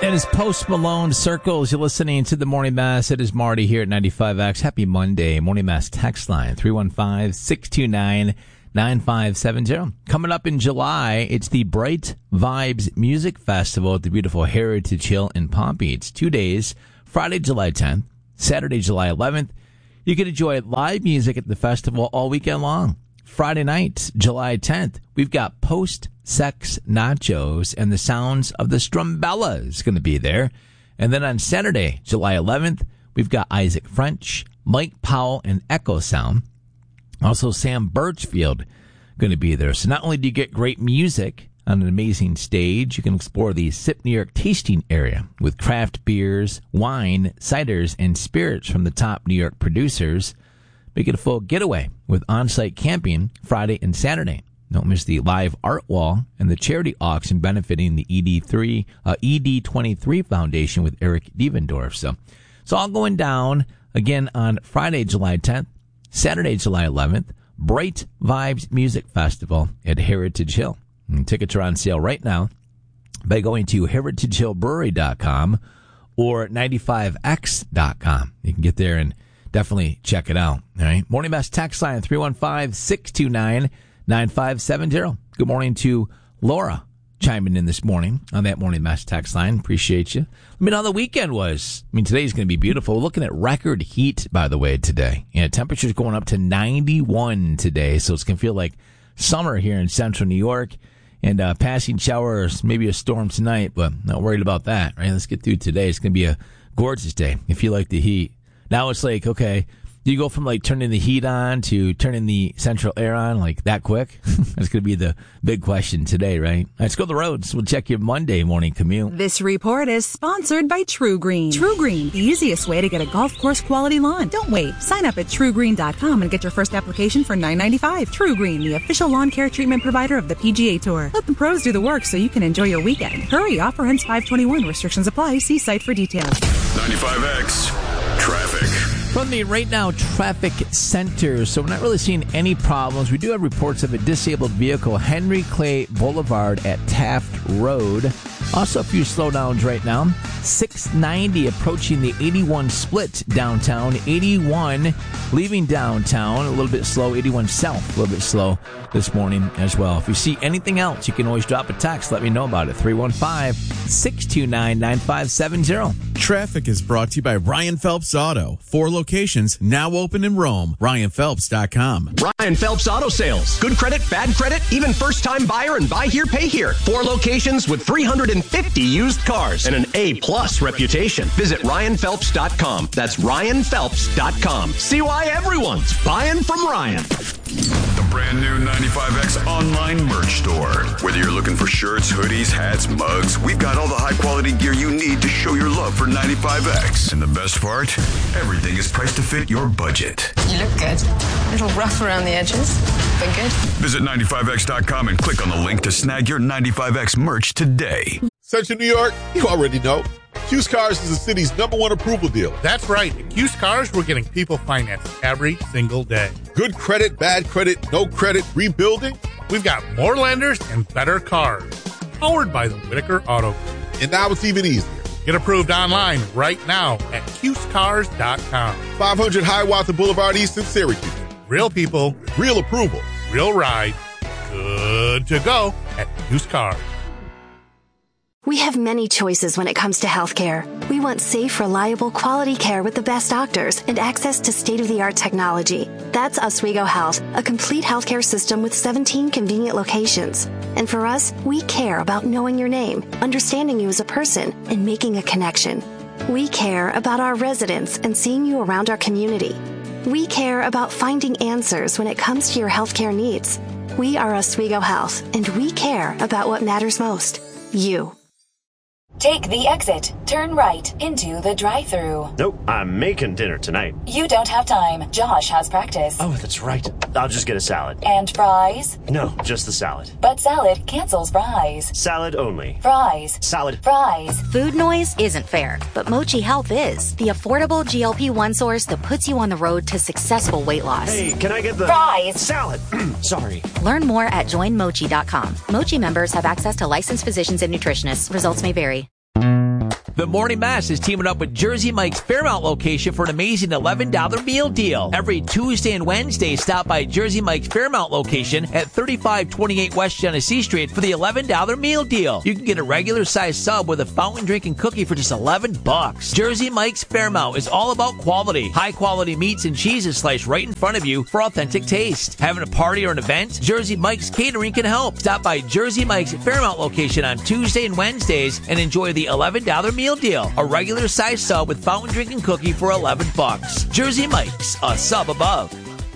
It is Post Malone, Circles. You're listening to the Morning Mass. It is Marty here at 95X. Happy Monday. Morning Mass text line, 315-629-9570. Coming up in July, it's the Bright Vibes Music Festival at the beautiful Heritage Hill in Pompey. It's 2 days, Friday, July 10th, Saturday, July 11th. You can enjoy live music at the festival all weekend long. Friday night, July 10th, we've got post-sex nachos and the sounds of the Strumbellas going to be there. And then on Saturday, July 11th, we've got Isaac French, Mike Powell, and Echo Sound. Also, Sam Birchfield going to be there. So not only do you get great music on an amazing stage, you can explore the Sip New York tasting area with craft beers, wine, ciders, and spirits from the top New York producers. Make it a full getaway with on-site camping Friday and Saturday. Don't miss the live art wall and the charity auction benefiting the ED23 Foundation with Eric Devendorf. So it's all going down again on Friday, July 10th, Saturday, July 11th, Bright Vibes Music Festival at Heritage Hill. And tickets are on sale right now by going to heritagehillbrewery.com or 95x.com. You can get there and definitely check it out. All right. Morning Mass text line 315-629-9570. Good morning to Laura chiming in this morning on that Morning Mass text line. Appreciate you. Let me know how the weekend was. Today's going to be beautiful. We're looking at record heat, by the way, today. Yeah, temperature's going up to 91 today, so it's going to feel like summer here in central New York. And passing showers, maybe a storm tonight, but not worried about that. Right? Let's get through today. It's going to be a gorgeous day if you like the heat. Now it's like, okay, do you go from like turning the heat on to turning the central air on like that quick? That's going to be the big question today, right? Let's go to the roads. We'll check your Monday morning commute. This report is sponsored by True Green. True Green, the easiest way to get a golf course quality lawn. Don't wait. Sign up at TrueGreen.com and get your first application for $9.95. True Green, the official lawn care treatment provider of the PGA Tour. Let the pros do the work so you can enjoy your weekend. Hurry, offer ends 5/21. Restrictions apply. See site for details. 95X Traffic. From the Right Now Traffic Center, so we're not really seeing any problems. We do have reports of a disabled vehicle, Henry Clay Boulevard at Taft Road. Also a few slowdowns right now. 690 approaching the 81 split downtown. 81 leaving downtown, a little bit slow. 81 south, a little bit slow this morning as well. If you see anything else, you can always drop a text. Let me know about it. 315-629-9570. Traffic is brought to you by Ryan Phelps Auto. 4 locations now open in Rome. RyanPhelps.com. Ryan Phelps Auto Sales. Good credit, bad credit, even first-time buyer and buy here, pay here. 4 locations with 350 used cars and an A-plus reputation. Visit RyanPhelps.com. That's RyanPhelps.com. See why everyone's buying from Ryan. The brand new 95X online merch store. Whether you're looking for shirts, hoodies, hats, mugs, we've got all the high-quality gear you need to show your love for 95X. And the best part? Everything is priced to fit your budget. You look good. A little rough around the edges, but good. Visit 95X.com and click on the link to snag your 95X merch today. Central New York, you already know. Q's Cars is the city's #1 approval dealer. That's right. At Q's Cars, we're getting people financed every single day. Good credit, bad credit, no credit, rebuilding. We've got more lenders and better cars. Powered by the Whitaker Auto Group. And now it's even easier. Get approved online right now at QScars.com. 500 Hiawatha Boulevard East in Syracuse. Real people, real approval, real ride. Good to go at Q's Cars. We have many choices when it comes to healthcare. We want safe, reliable, quality care with the best doctors and access to state-of-the-art technology. That's Oswego Health, a complete healthcare system with 17 convenient locations. And for us, we care about knowing your name, understanding you as a person, and making a connection. We care about our residents and seeing you around our community. We care about finding answers when it comes to your healthcare needs. We are Oswego Health, and we care about what matters most, you. Take the exit. Turn right into the drive-thru. Nope, I'm making dinner tonight. You don't have time. Josh has practice. Oh, that's right. I'll just get a salad. And fries? No, just the salad. But salad cancels fries. Salad only. Fries. Salad. Fries. Food noise isn't fair, but Mochi Health is. The affordable GLP-1 source that puts you on the road to successful weight loss. Hey, can I get the... Fries. Salad. Sorry. Learn more at joinmochi.com. Mochi members have access to licensed physicians and nutritionists. Results may vary. The Morning Mess is teaming up with Jersey Mike's Fairmount location for an amazing $11 meal deal. Every Tuesday and Wednesday, stop by Jersey Mike's Fairmount location at 3528 West Genesee Street for the $11 meal deal. You can get a regular size sub with a fountain drink and cookie for just $11. Jersey Mike's Fairmount is all about quality. High quality meats and cheeses sliced right in front of you for authentic taste. Having a party or an event? Jersey Mike's Catering can help. Stop by Jersey Mike's Fairmount location on Tuesday and Wednesdays and enjoy the $11 meal deal. A regular size sub with fountain drink and cookie for $11. Jersey Mike's, a sub above.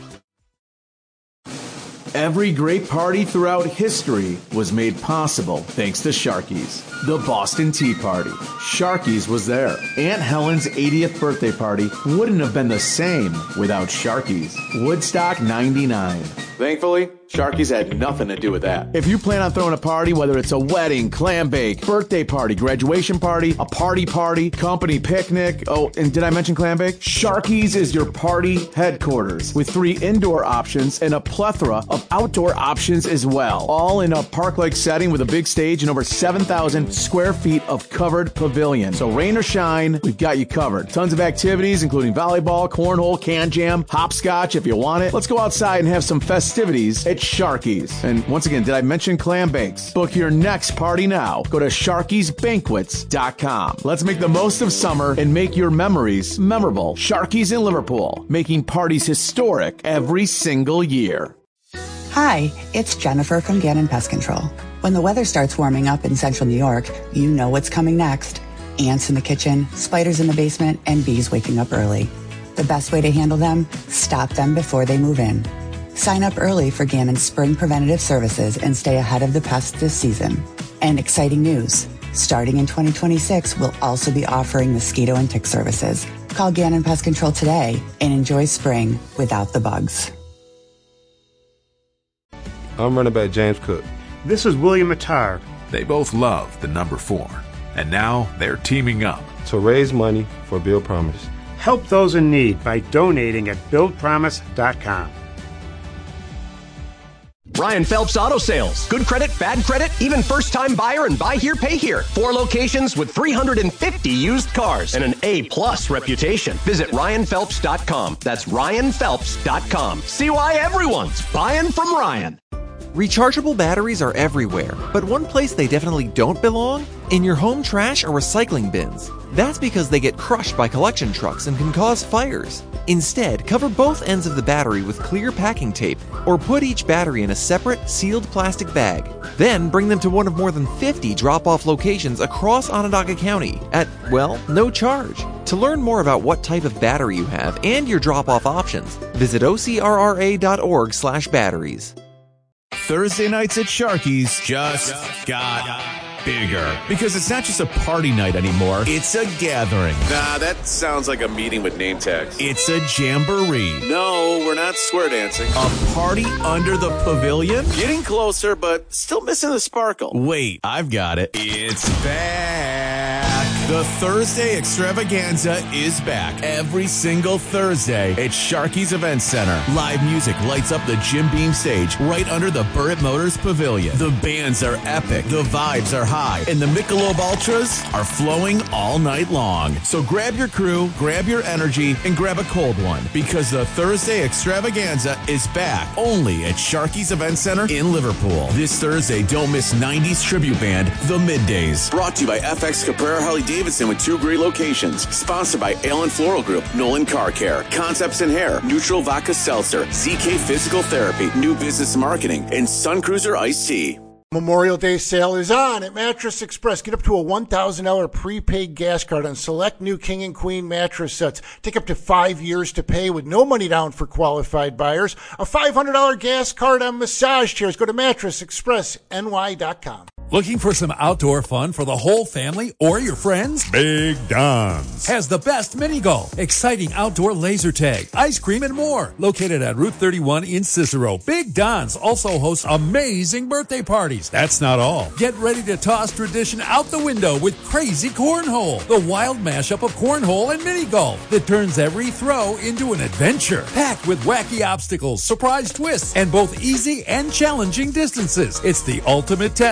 Every great party throughout history was made possible thanks to Sharky's. The Boston Tea Party. Sharky's was there. Aunt Helen's 80th birthday party wouldn't have been the same without Sharky's. Woodstock 99. Thankfully, Sharky's had nothing to do with that. If you plan on throwing a party, whether it's a wedding, clam bake, birthday party, graduation party, a party, company picnic, oh, and did I mention clam bake? Sharky's is your party headquarters with 3 indoor options and a plethora of outdoor options as well. All in a park-like setting with a big stage and over 7,000 square feet of covered pavilion. So rain or shine, we've got you covered. Tons of activities, including volleyball, cornhole, can jam, hopscotch if you want it. Let's go outside and have some festivities at Sharky's. And once again, did I mention clam bakes? Book your next party now. Go to Sharky'sBanquets.com. Let's make the most of summer and make your memories memorable. Sharky's in Liverpool, making parties historic every single year. Hi, it's Jennifer from Gannon Pest Control. When the weather starts warming up in central New York, you know what's coming next. Ants in the kitchen, spiders in the basement, and bees waking up early. The best way to handle them? Stop them before they move in. Sign up early for Gannon's spring preventative services and stay ahead of the pests this season. And exciting news. Starting in 2026, we'll also be offering mosquito and tick services. Call Gannon Pest Control today and enjoy spring without the bugs. I'm running back James Cook. This is William Attar. They both love the number 4, and now they're teaming up to raise money for Build Promise. Help those in need by donating at BuildPromise.com. Ryan Phelps Auto Sales. Good credit, bad credit, even first-time buyer and buy here, pay here. 4 locations with 350 used cars and an A-plus reputation. Visit RyanPhelps.com. That's RyanPhelps.com. See why everyone's buying from Ryan. Rechargeable batteries are everywhere, but one place they definitely don't belong? In your home trash or recycling bins. That's because they get crushed by collection trucks and can cause fires. Instead, cover both ends of the battery with clear packing tape, or put each battery in a separate, sealed plastic bag. Then bring them to one of more than 50 drop-off locations across Onondaga County at, well, no charge. To learn more about what type of battery you have and your drop-off options, visit ocrra.org/batteries. Thursday nights at Sharky's just got bigger. Because it's not just a party night anymore, it's a gathering. Nah, that sounds like a meeting with name tags. It's a jamboree. No, we're not square dancing. A party under the pavilion? Getting closer, but still missing the sparkle. Wait, I've got it. It's back. The Thursday extravaganza is back every single Thursday at Sharky's Event Center. Live music lights up the Jim Beam stage right under the Burritt Motors Pavilion. The bands are epic, the vibes are high, and the Michelob Ultras are flowing all night long. So grab your crew, grab your energy, and grab a cold one, because the Thursday extravaganza is back only at Sharky's Event Center in Liverpool. This Thursday, don't miss 90s tribute band, The Middays. Brought to you by FX Caprera Harley-Davidson with 2 great locations. Sponsored by Allen Floral Group, Nolan Car Care, Concepts in Hair, Neutral Vodka Seltzer, ZK Physical Therapy, New Business Marketing, and Sun Cruiser Iced Tea. Memorial Day sale is on at Mattress Express. Get up to a $1,000 prepaid gas card on select new King and Queen mattress sets. Take up to 5 years to pay with no money down for qualified buyers. A $500 gas card on massage chairs. Go to MattressExpressNY.com. Looking for some outdoor fun for the whole family or your friends? Big Don's has the best mini golf, exciting outdoor laser tag, ice cream, and more. Located at Route 31 in Cicero, Big Don's also hosts amazing birthday parties. That's not all. Get ready to toss tradition out the window with Crazy Cornhole, the wild mashup of cornhole and mini golf that turns every throw into an adventure. Packed with wacky obstacles, surprise twists, and both easy and challenging distances. It's the ultimate test for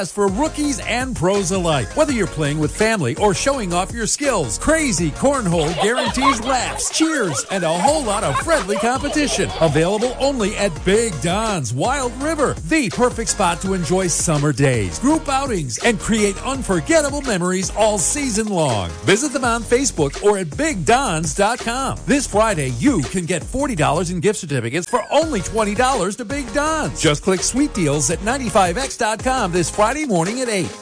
rookies and pros alike. Whether you're playing with family or showing off your skills, Crazy Cornhole guarantees laughs, cheers, and a whole lot of friendly competition. Available only at Big Don's Wild River, the perfect spot to enjoy summer days, group outings, and create unforgettable memories all season long. Visit them on Facebook or at BigDons.com. This Friday, you can get $40 in gift certificates for only $20 to Big Don's. Just click Sweet Deals at 95X.com this Friday morning at 8.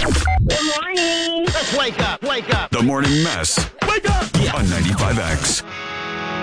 Good morning. Let's wake up. The Morning Mess. Wake up. On 95X.